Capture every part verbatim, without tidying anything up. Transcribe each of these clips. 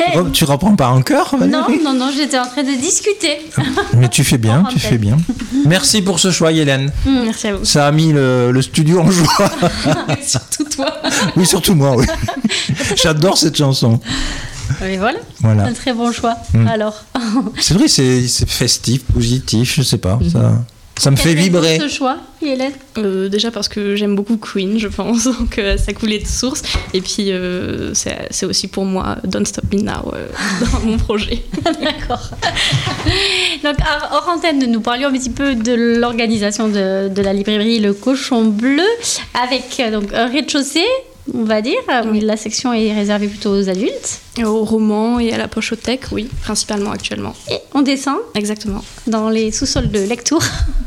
Oh, tu reprends pas en chœur, Valérie ? Non, non, non, j'étais en train de discuter. Mais tu fais bien, tu fais bien. Merci pour ce choix, Hélène. Mmh, merci à vous. Ça a mis le, le studio en joie. Surtout toi. Oui, surtout moi, oui. J'adore cette chanson. Mais voilà, voilà. Un très bon choix. Mmh. Alors. C'est vrai, c'est, c'est festif, positif, je sais pas. Mmh. Ça, ça me fait vibrer. Ce choix, Hélène euh, Déjà parce que j'aime beaucoup Queen, je pense, donc euh, ça coulait de source. Et puis euh, c'est, c'est aussi pour moi Don't Stop Me Now euh, dans mon projet. D'accord. Donc hors antenne, nous parlions un petit peu de l'organisation de, de la librairie Le Cochon Bleu avec donc un rez-de-chaussée. On va dire, oui. La section est réservée plutôt aux adultes. Aux romans et à la pochothèque, oui, principalement actuellement. Et on descend. Exactement. Dans les sous-sols de lecture.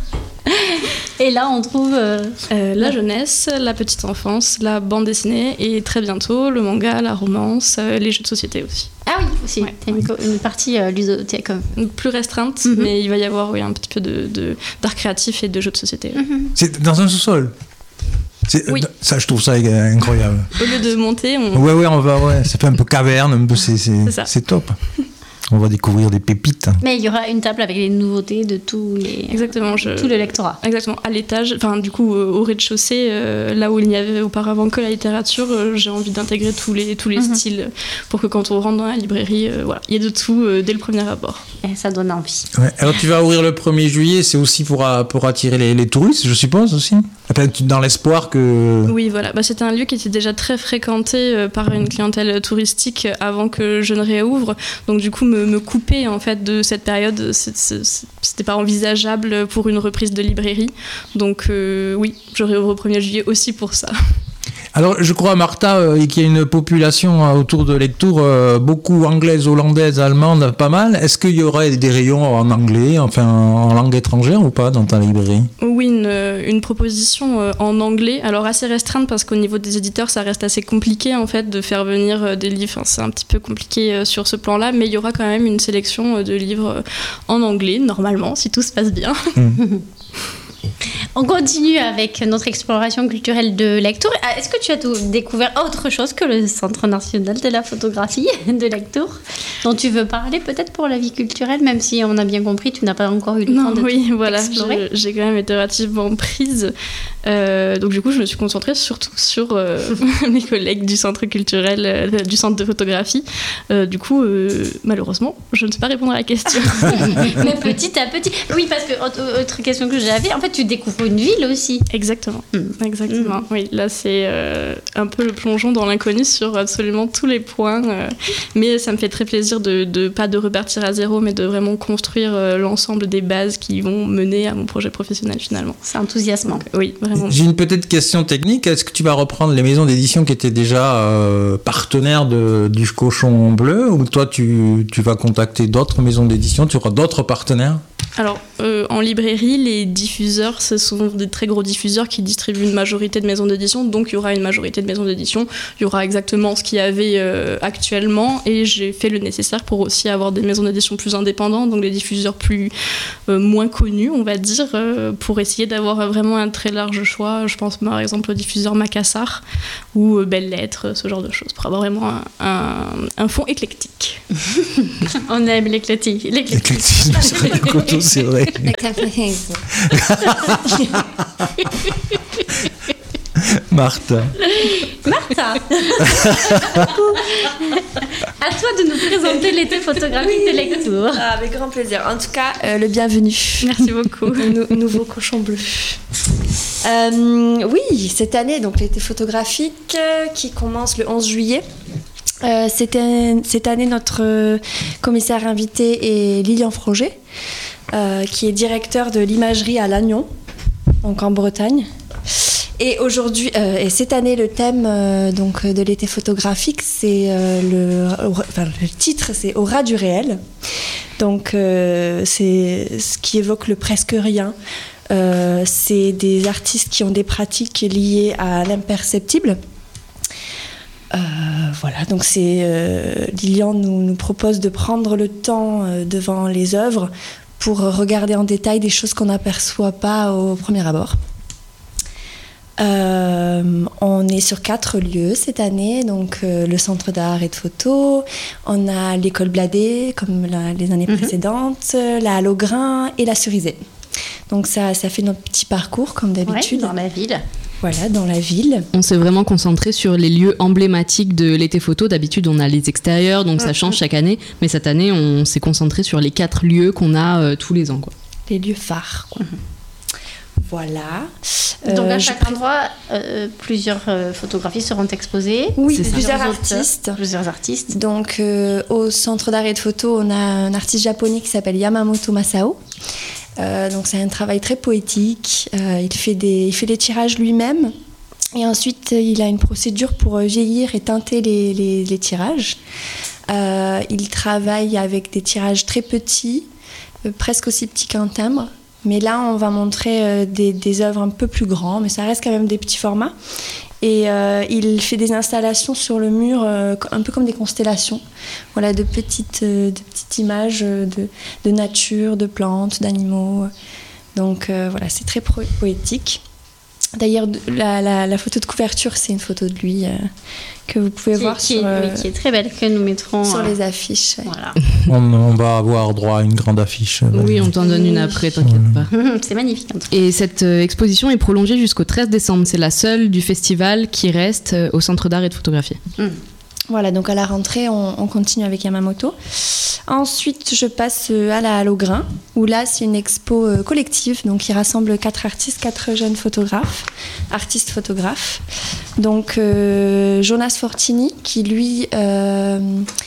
Et là, on trouve euh, euh, la jeunesse, la petite enfance, la bande dessinée et très bientôt le manga, la romance, euh, les jeux de société aussi. Ah oui, aussi. Ouais. T'as une, une partie euh, ludothèque. Plus restreinte, mm-hmm. mais il va y avoir oui, un petit peu de, de, d'art créatif et de jeux de société. Mm-hmm. C'est dans un sous-sol. C'est, oui. Ça, je trouve ça incroyable. Au lieu de monter, on... Ouais, ouais, on va, ouais. C'est un peu caverne, un peu, c'est, c'est, c'est, c'est top. On va découvrir des pépites. Mais il y aura une table avec les nouveautés de tous les... Exactement. Je... Tout le lectorat. Exactement. À l'étage, enfin, du coup, euh, au rez-de-chaussée, euh, là où il n'y avait auparavant que la littérature, euh, j'ai envie d'intégrer tous les, tous les mm-hmm. styles pour que quand on rentre dans la librairie, euh, voilà, il y ait de tout euh, dès le premier abord. Et ça donne envie. Ouais. Alors, tu vas ouvrir le premier juillet, c'est aussi pour, pour attirer les, les touristes, je suppose, aussi ? Dans l'espoir que... Oui, voilà. Bah, c'était un lieu qui était déjà très fréquenté euh, par une clientèle touristique avant que je ne réouvre. Donc, du coup, me, me couper en fait, de cette période, c'est, c'est, c'était pas envisageable pour une reprise de librairie. Donc, euh, oui, je réouvre au premier juillet aussi pour ça. Alors, je crois, Martha, euh, qu'il y a une population euh, autour de Lectoure, euh, beaucoup anglaise, hollandaise, allemande, pas mal. Est-ce qu'il y aurait des rayons en anglais, enfin en langue étrangère ou pas dans ta librairie ? Oui, une, une proposition euh, en anglais, alors assez restreinte parce qu'au niveau des éditeurs, ça reste assez compliqué en fait de faire venir euh, des livres. Enfin, c'est un petit peu compliqué euh, sur ce plan-là, mais il y aura quand même une sélection euh, de livres euh, en anglais, normalement, si tout se passe bien. Mmh. On continue avec notre exploration culturelle de Lectoure. Est-ce que tu as tout découvert autre chose que le Centre national de la photographie de Lectoure, dont tu veux parler peut-être pour la vie culturelle, même si on a bien compris, tu n'as pas encore eu le non, temps de oui, voilà, explorer. Je, j'ai quand même été relativement prise. Euh, donc du coup, je me suis concentrée surtout sur euh, mes collègues du Centre culturel, euh, du Centre de photographie. Euh, du coup, euh, malheureusement, je ne sais pas répondre à la question. Mais petit à petit. Oui, parce que autre question que j'avais, en fait, tu découvres une ville aussi. Exactement. Mmh. Exactement. Mmh. Oui, là, c'est euh, un peu le plongeon dans l'inconnu sur absolument tous les points. Euh, mais ça me fait très plaisir de, de pas de repartir à zéro, mais de vraiment construire euh, l'ensemble des bases qui vont mener à mon projet professionnel finalement. C'est enthousiasmant. Donc, oui, vraiment. J'ai une petite question technique. Est-ce que tu vas reprendre les maisons d'édition qui étaient déjà euh, partenaires de, du Cochon Bleu, ou toi, tu, tu vas contacter d'autres maisons d'édition, tu auras d'autres partenaires ? Alors, euh, en librairie, les diffuseurs, ce sont des très gros diffuseurs qui distribuent une majorité de maisons d'édition, donc il y aura une majorité de maisons d'édition, il y aura exactement ce qu'il y avait euh, actuellement, et j'ai fait le nécessaire pour aussi avoir des maisons d'édition plus indépendantes, donc des diffuseurs plus euh, moins connus, on va dire, euh, pour essayer d'avoir vraiment un très large choix. Je pense par exemple au diffuseur Macassar ou euh, Belles Lettres, ce genre de choses, pour avoir vraiment un, un, un fond éclectique. On aime l'éclectisme. L'éclectisme serait le couteau, c'est vrai. Martha. Martha. À toi de nous présenter l'été photographique de Lectoure. Ah, avec grand plaisir. En tout cas, euh, le bienvenu. Merci beaucoup. Nou- nouveau Cochon Bleu. Euh, oui, cette année, donc l'été photographique euh, qui commence le onze juillet. Euh, c'était, cette année, notre euh, commissaire invité est Lilian Froger, euh, qui est directeur de l'imagerie à Lannion, donc en Bretagne. Et aujourd'hui, euh, et cette année, le thème euh, donc de l'été photographique, c'est euh, le, enfin, le titre, c'est Au ras du réel. Donc, euh, c'est ce qui évoque le presque rien. Euh, c'est des artistes qui ont des pratiques liées à l'imperceptible. Euh, voilà, donc c'est euh, Lilian nous, nous propose de prendre le temps euh, devant les œuvres pour regarder en détail des choses qu'on n'aperçoit pas au premier abord. Euh, on est sur quatre lieux cette année, donc euh, le centre d'art et de photo, on a l'école Bladé comme la, les années mm-hmm. précédentes, la Halle au Grain et la Cerisée. Donc ça, ça fait notre petit parcours comme d'habitude. Ouais, dans la ville. Voilà, dans la ville. On s'est vraiment concentré sur les lieux emblématiques de l'été photo. D'habitude, on a les extérieurs, donc ça change chaque année. Mais cette année, on s'est concentré sur les quatre lieux qu'on a euh, tous les ans, quoi. Les lieux phares, quoi. Mm-hmm. Voilà. Donc à chaque euh, endroit, euh, plusieurs euh, photographies seront exposées. Oui, c'est plusieurs artistes. Plusieurs artistes. Donc euh, au centre d'art et de photo, on a un artiste japonais qui s'appelle Yamamoto Masao. Euh, donc c'est un travail très poétique. Euh, il fait des, il fait les tirages lui-même. Et ensuite, il a une procédure pour vieillir et teinter les, les, les tirages. Euh, il travaille avec des tirages très petits, euh, presque aussi petits qu'un timbre. Mais là, on va montrer euh, des, des œuvres un peu plus grandes, mais ça reste quand même des petits formats. Et euh, il fait des installations sur le mur, euh, un peu comme des constellations. Voilà, de petites, euh, de petites images de, de nature, de plantes, d'animaux. Donc euh, voilà, c'est très pro- poétique. D'ailleurs, la, la, la photo de couverture, c'est une photo de lui euh, que vous pouvez qui, voir qui, sur, est, euh, oui, qui est très belle, que nous mettrons sur euh, les affiches. Ouais. Voilà. On, on va avoir droit à une grande affiche. Oui, on t'en donne une après, t'inquiète pas. C'est magnifique. En tout cas. Et cette euh, exposition est prolongée jusqu'au treize décembre. C'est la seule du festival qui reste euh, au Centre d'art et de photographie. Mm. Voilà, donc à la rentrée, on, on continue avec Yamamoto. Ensuite, je passe à la Halle au Grain, où là, c'est une expo euh, collective, donc qui rassemble quatre artistes, quatre jeunes photographes, artistes photographes. Donc, euh, Jonas Fortini, qui lui euh,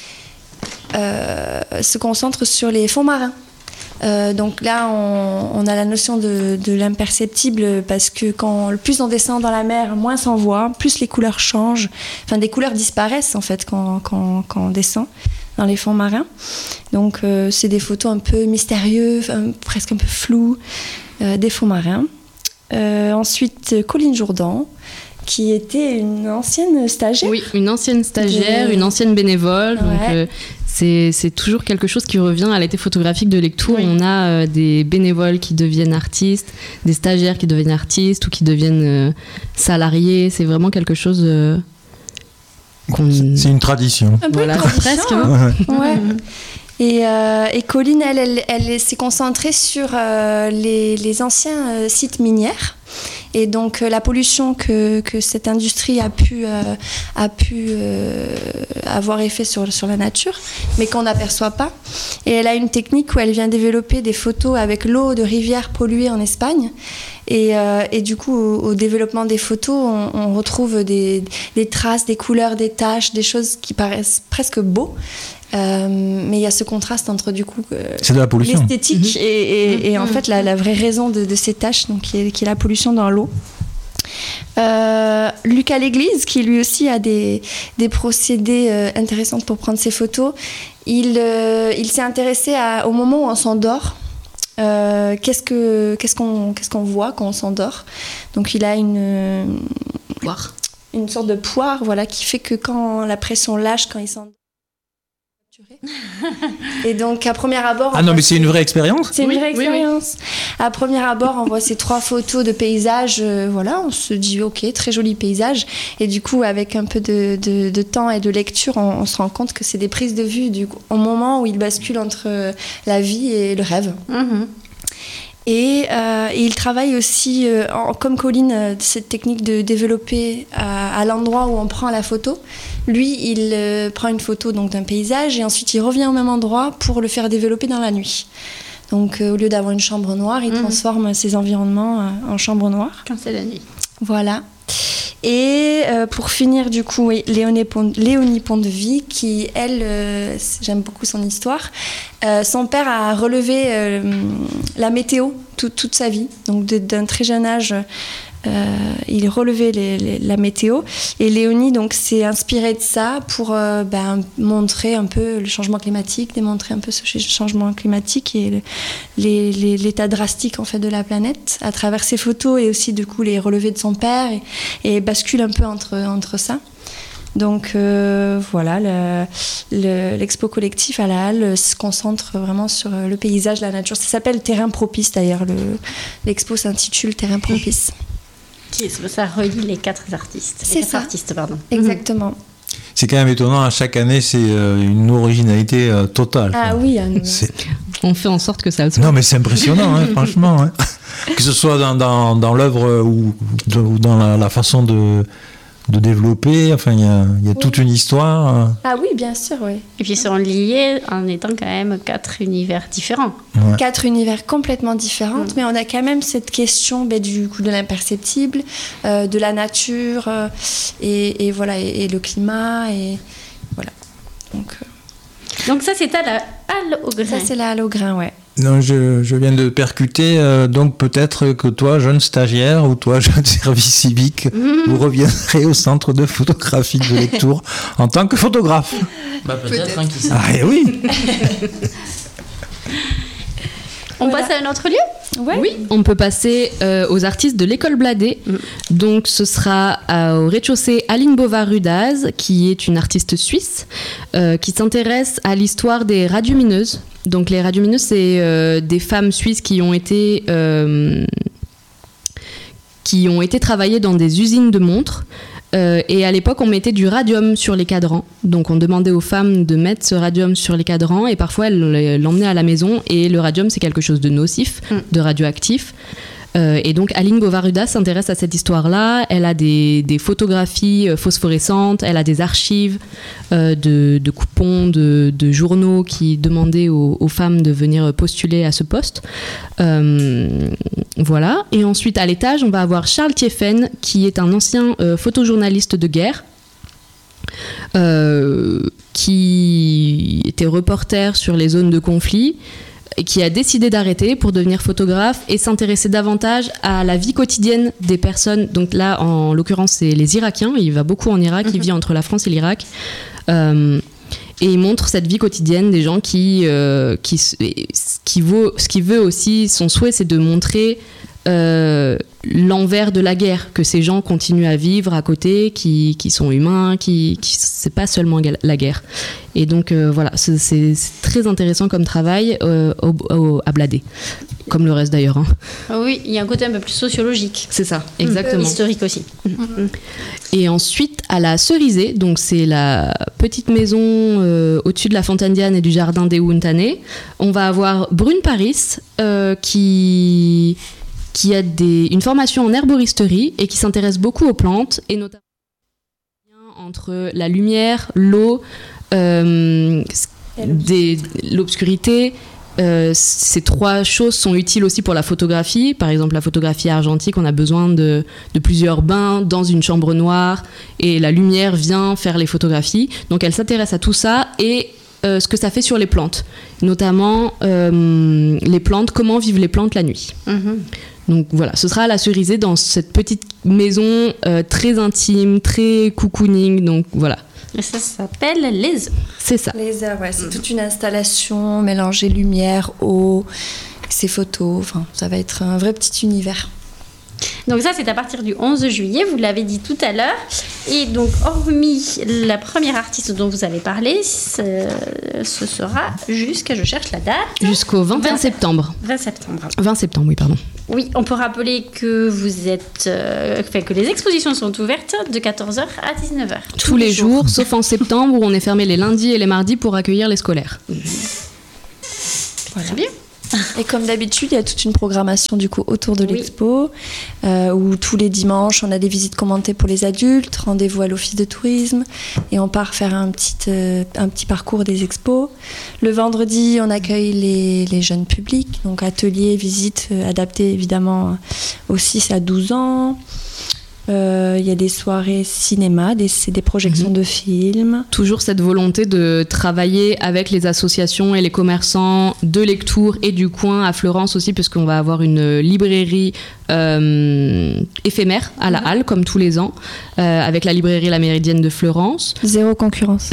euh, se concentre sur les fonds marins. Euh, donc là, on, on a la notion de, de l'imperceptible parce que quand plus on descend dans la mer, moins on voit, plus les couleurs changent. Enfin, des couleurs disparaissent en fait quand, quand, quand on descend dans les fonds marins. Donc, euh, c'est des photos un peu mystérieuses, un, presque un peu floues euh, des fonds marins. Euh, ensuite, Colline Jourdan, qui était une ancienne stagiaire. Oui, une ancienne stagiaire, de... une ancienne bénévole. Ouais. Donc, euh, c'est, c'est toujours quelque chose qui revient à l'été photographique de Lectoure. Oui. On a euh, des bénévoles qui deviennent artistes, des stagiaires qui deviennent artistes ou qui deviennent euh, salariés. C'est vraiment quelque chose... Euh, qu'on... C'est une tradition. Un peu voilà, une tradition, presque. Hein. Ouais. Et, euh, et Colline, elle, elle, elle s'est concentrée sur euh, les, les anciens euh, sites minières et donc euh, la pollution que, que cette industrie a pu, euh, a pu euh, avoir effet sur, sur la nature, mais qu'on n'aperçoit pas. Et elle a une technique où elle vient développer des photos avec l'eau de rivières polluées en Espagne. Et, euh, et du coup, au, au développement des photos, on, on retrouve des, des traces, des couleurs, des taches, des choses qui paraissent presque beaux. Euh, mais il y a ce contraste entre du coup euh, c'est de la pollution. L'esthétique mmh. et, et, et en mmh. fait la, la vraie raison de, de ces taches, donc qui est, qui est la pollution dans l'eau. Euh, Lucas L'Église, qui lui aussi a des, des procédés euh, intéressants pour prendre ses photos, il, euh, il s'est intéressé à, au moment où on s'endort. Euh, qu'est-ce, que, qu'est-ce, qu'on, qu'est-ce qu'on voit quand on s'endort. Donc il a une, poire. une sorte de poire, voilà, qui fait que quand la pression lâche, quand il s'endort. Et donc à premier abord ah non mais c'est une vraie expérience c'est une oui, vraie expérience oui, oui. À premier abord on voit ces trois photos de paysages, euh, voilà, on se dit ok, très joli paysage, et du coup avec un peu de, de, de temps et de lecture on, on se rend compte que c'est des prises de vue du coup, au moment où il bascule entre la vie et le rêve. Mmh. Et, euh, et il travaille aussi, euh, en, comme Colline, euh, cette technique de développer à, à l'endroit où on prend la photo. Lui, il euh, prend une photo donc, d'un paysage et ensuite il revient au même endroit pour le faire développer dans la nuit. Donc euh, au lieu d'avoir une chambre noire, il mmh. transforme ses environnements euh, en chambre noire. Quand c'est la nuit. Voilà. Et euh, pour finir, du coup, oui, Léonie, Pont- Léonie Pont-de-Vie, qui, elle, euh, j'aime beaucoup son histoire. Euh, son père a relevé euh, la météo tout, toute sa vie. Donc, de, d'un très jeune âge, euh, il relevait les, les, la météo. Et Léonie donc, s'est inspirée de ça pour euh, ben, montrer un peu le changement climatique, démontrer un peu ce changement climatique et le, les, les, l'état drastique en fait, de la planète à travers ses photos et aussi du coup, les relevés de son père et, et bascule un peu entre, entre ça. Donc euh, voilà, le, le, l'expo collectif à la Halle se concentre vraiment sur le paysage, la nature. Ça s'appelle Terrain propice d'ailleurs, le, l'expo s'intitule Terrain propice. Ça relie les quatre artistes. C'est les quatre ça. artistes, pardon. Exactement. C'est quand même étonnant, à chaque année, c'est euh, une originalité euh, totale. Ah quoi. oui, hein, C'est... On fait en sorte que ça soit. Non, mais c'est impressionnant, hein, franchement. Hein. Que ce soit dans, dans, dans l'œuvre ou, ou dans la, la façon de, de développer, enfin, il y a, y a Oui. toute une histoire. Ah oui, bien sûr, oui. Et puis ils sont liés en étant quand même quatre univers différents. Ouais. Quatre univers complètement différents, mais on a quand même cette question ben, du coup de l'imperceptible, euh, de la nature, euh, et, et voilà, et, et le climat, et voilà. Donc euh, Donc ça, c'est à la halle au grain. ça, c'est la halle au grain, ouais. Non, je, je viens de percuter, euh, donc peut-être que toi, jeune stagiaire, ou toi, jeune service civique, vous reviendrez au centre de photographie de Lectoure en tant que photographe. Bah, peut-être, hein, qui sait. Ah, et oui. On Voilà. passe à un autre lieu? Ouais. Oui, on peut passer euh, aux artistes de l'école Bladé. Mm. Donc ce sera euh, au rez-de-chaussée Aline Bovard-Rudaz, qui est une artiste suisse, euh, qui s'intéresse à l'histoire des radiomineuses. Donc les radiomineuses, c'est euh, des femmes suisses qui ont été... euh, qui ont été travaillées dans des usines de montres. Euh, et à l'époque, on mettait du radium sur les cadrans. Donc, on demandait aux femmes de mettre ce radium sur les cadrans et parfois, elles l'emmenaient à la maison. Et le radium, c'est quelque chose de nocif, Mm. de radioactif. Euh, et donc, Aline Bovard-Rudaz s'intéresse à cette histoire-là. Elle a des, des photographies euh, phosphorescentes, elle a des archives euh, de, de coupons, de, de journaux qui demandaient aux, aux femmes de venir postuler à ce poste. Euh, voilà. Et ensuite, à l'étage, on va avoir Charles Thieffen, qui est un ancien euh, photojournaliste de guerre, euh, qui était reporter sur les zones de conflit, et qui a décidé d'arrêter pour devenir photographe et s'intéresser davantage à la vie quotidienne des personnes. Donc là, en l'occurrence, c'est les Irakiens. Il va beaucoup en Irak, il vit entre la France et l'Irak. Euh, et il montre cette vie quotidienne des gens qui... Euh, qui ce qui vaut, ce qui veut aussi, son souhait, c'est de montrer... Euh, l'envers de la guerre, que ces gens continuent à vivre à côté, qui, qui sont humains, qui, qui c'est pas seulement la guerre. Et donc euh, voilà, c'est, c'est très intéressant comme travail euh, au, au, à Bladé, comme le reste d'ailleurs. Hein. Oui, il y a un côté un peu plus sociologique. C'est ça, exactement. Historique aussi. Et ensuite, à la Cerisée, donc c'est la petite maison euh, au-dessus de la Fontaine Diane et du jardin des Hountanais, on va avoir Brune Paris euh, qui... qui a des, une formation en herboristerie et qui s'intéresse beaucoup aux plantes, et notamment entre la lumière, l'eau, euh, des, l'obscurité. Euh, ces trois choses sont utiles aussi pour la photographie. Par exemple, la photographie argentique, on a besoin de, de plusieurs bains dans une chambre noire, et la lumière vient faire les photographies. Donc elle s'intéresse à tout ça, et euh, ce que ça fait sur les plantes. Notamment, euh, les plantes, comment vivent les plantes la nuit. Mm-hmm. Donc voilà, ce sera à la Cerisée, dans cette petite maison euh, très intime, très cocooning. Donc voilà. Et ça s'appelle les œufs. C'est ça. Les heures, ouais, c'est toute une installation, mélanger lumière, eau, ses photos. Enfin, ça va être un vrai petit univers. Donc ça, c'est à partir du onze juillet, vous l'avez dit tout à l'heure. Et donc, hormis la première artiste dont vous avez parlé, ce, ce sera jusqu'à, je cherche la date, Jusqu'au vingt et un vingt septembre. vingt septembre. vingt septembre, oui, pardon. Oui, on peut rappeler que vous êtes, euh, enfin, que les expositions sont ouvertes de quatorze heures à dix-neuf heures. Tous, Tous les jours, jours, sauf en septembre où on est fermé les lundis et les mardis pour accueillir les scolaires. Voilà. Très bien. Et comme d'habitude, il y a toute une programmation du coup autour de Oui. l'expo, euh, où tous les dimanches, on a des visites commentées pour les adultes, rendez-vous à l'office de tourisme, et on part faire un petit, euh, un petit parcours des expos. Le vendredi, on accueille les, les jeunes publics, donc ateliers, visites euh, adaptées évidemment aux six à douze ans. Euh, il y a des soirées cinéma, des, c'est des projections mmh. de films. Toujours cette volonté de travailler avec les associations et les commerçants de Lectoure et du coin, à Florence aussi, puisqu'on va avoir une librairie euh, éphémère à la mmh. Halle, comme tous les ans, euh, avec la librairie La Méridienne de Florence. Zéro concurrence.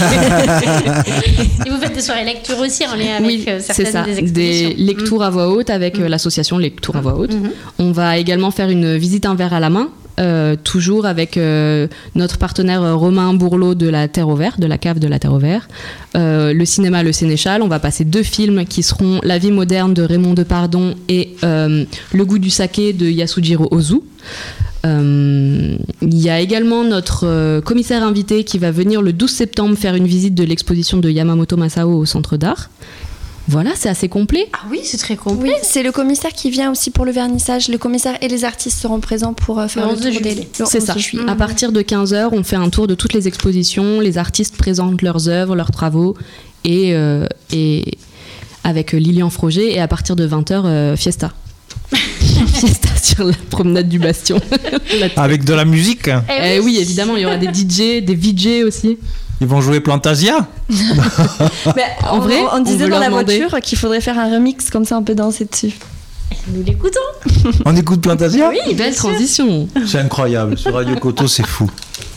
Et vous faites des soirées lecture aussi en lien avec oui, euh, certaines c'est ça, des expositions. des lectures mmh. à voix haute avec mmh. euh, l'association Lecture à voix haute. Mmh. On va également faire une visite un verre à la main. Euh, toujours avec euh, notre partenaire euh, Romain Bourlot de la Terre au Vert, de la cave de la Terre au Vert, euh, le cinéma Le Sénéchal. On va passer deux films qui seront La vie moderne de Raymond Depardon et euh, Le goût du saké de Yasujiro Ozu. Euh, il y a également notre euh, commissaire invité qui va venir le douze septembre faire une visite de l'exposition de Yamamoto Masao au Centre d'Art. Voilà, c'est assez complet. Ah oui, c'est très complet. Oui, c'est le commissaire qui vient aussi pour le vernissage. Le commissaire et les artistes seront présents pour euh, faire Le le, onze tour des... juillet. le C'est onze ça. juillet. À partir de quinze heures, on fait un tour de toutes les expositions, les artistes présentent leurs œuvres, leurs travaux, et, euh, et avec Lilian Froger, et à partir de vingt heures, euh, fiesta. Fiesta sur la promenade du Bastion. Avec de la musique. Eh Eh oui, évidemment, il y aura des D J, des V J aussi. Ils vont jouer Plantasia. Mais En on, vrai, on, on disait veut dans leur la demander. voiture qu'il faudrait faire un remix, comme ça on peut danser dessus. Nous l'écoutons. On écoute Plantasia. Oui, bien Belle sûr. transition. C'est incroyable. Sur Radio Koto, c'est fou.